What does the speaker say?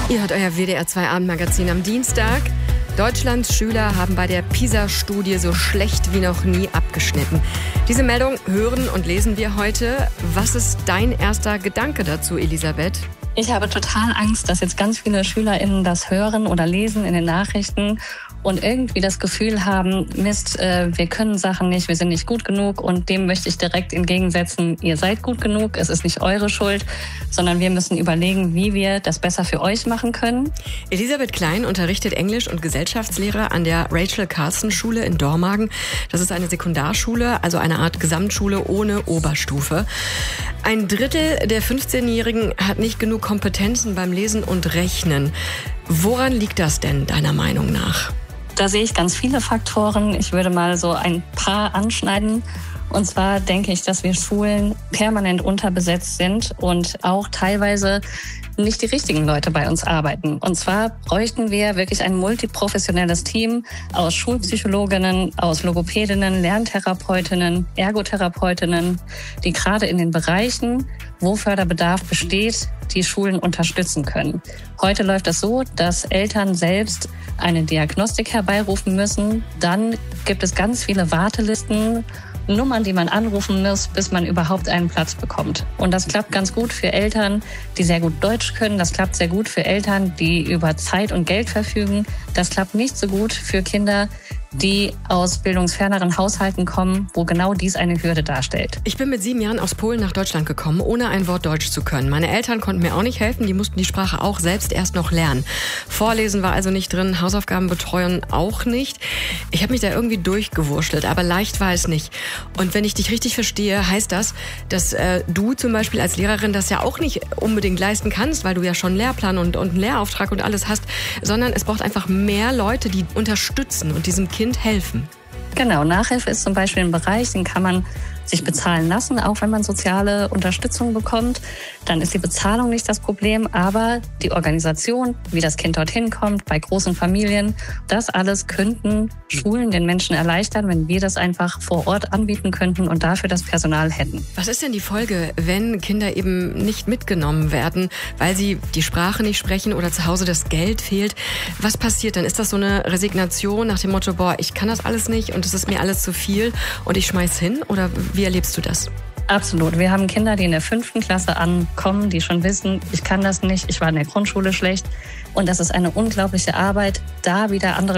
Ihr hört euer WDR 2 Abendmagazin am Dienstag. Deutschlands Schüler haben bei der PISA-Studie so schlecht wie noch nie abgeschnitten. Diese Meldung hören und lesen wir heute. Was ist dein erster Gedanke dazu, Elisabeth? Ich habe total Angst, dass jetzt ganz viele SchülerInnen das hören oder lesen in den Nachrichten und irgendwie das Gefühl haben, Mist, wir können Sachen nicht, wir sind nicht gut genug, und dem möchte ich direkt entgegensetzen, ihr seid gut genug, es ist nicht eure Schuld, sondern wir müssen überlegen, wie wir das besser für euch machen können. Elisabeth Klein unterrichtet Englisch und Gesellschaftslehre an der Rachel Carson Schule in Dormagen. Das ist eine Sekundarschule, also eine Art Gesamtschule ohne Oberstufe. Ein Drittel der 15-Jährigen hat nicht genug Kompetenzen beim Lesen und Rechnen. Woran liegt das denn, deiner Meinung nach? Da sehe ich ganz viele Faktoren. Ich würde mal so ein paar anschneiden. Und zwar denke ich, dass wir Schulen permanent unterbesetzt sind und auch teilweise nicht die richtigen Leute bei uns arbeiten. Und zwar bräuchten wir wirklich ein multiprofessionelles Team aus Schulpsychologinnen, aus Logopädinnen, Lerntherapeutinnen, Ergotherapeutinnen, die gerade in den Bereichen, wo Förderbedarf besteht, die Schulen unterstützen können. Heute läuft es so, dass Eltern selbst eine Diagnostik herbeirufen müssen. Dann gibt es ganz viele Wartelisten, Nummern, die man anrufen muss, bis man überhaupt einen Platz bekommt. Und das klappt ganz gut für Eltern, die sehr gut Deutsch können. Das klappt sehr gut für Eltern, die über Zeit und Geld verfügen. Das klappt nicht so gut für Kinder, die aus bildungsferneren Haushalten kommen, wo genau dies eine Hürde darstellt. Ich bin mit 7 Jahren aus Polen nach Deutschland gekommen, ohne ein Wort Deutsch zu können. Meine Eltern konnten mir auch nicht helfen, die mussten die Sprache auch selbst erst noch lernen. Vorlesen war also nicht drin, Hausaufgaben betreuen auch nicht. Ich habe mich da irgendwie durchgewurschtelt, aber leicht war es nicht. Und wenn ich dich richtig verstehe, heißt das, dass du zum Beispiel als Lehrerin das ja auch nicht unbedingt leisten kannst, weil du ja schon einen Lehrplan und einen Lehrauftrag und alles hast, sondern es braucht einfach mehr Leute, die unterstützen und diesem Kind helfen. Genau, Nachhilfe ist zum Beispiel ein Bereich, den kann man sich bezahlen lassen, auch wenn man soziale Unterstützung bekommt. Dann ist die Bezahlung nicht das Problem, aber die Organisation, wie das Kind dorthin kommt, bei großen Familien, das alles könnten Schulen den Menschen erleichtern, wenn wir das einfach vor Ort anbieten könnten und dafür das Personal hätten. Was ist denn die Folge, wenn Kinder eben nicht mitgenommen werden, weil sie die Sprache nicht sprechen oder zu Hause das Geld fehlt? Was passiert dann? Ist das so eine Resignation nach dem Motto, ich kann das alles nicht und es ist mir alles zu viel und ich schmeiß hin? Oder wie erlebst du das? Absolut. Wir haben Kinder, die in der 5. Klasse ankommen, die schon wissen, ich kann das nicht, ich war in der Grundschule schlecht. Und das ist eine unglaubliche Arbeit, da wieder andere